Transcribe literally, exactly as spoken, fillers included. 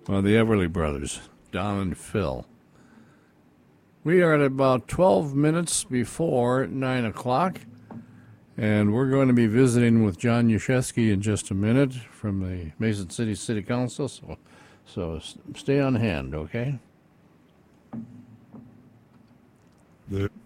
Well, the Everly Brothers, Don and Phil. We are at about twelve minutes before nine o'clock, and we're going to be visiting with John Yashesky in just a minute from the Mason City City Council, so, so stay on hand, okay? The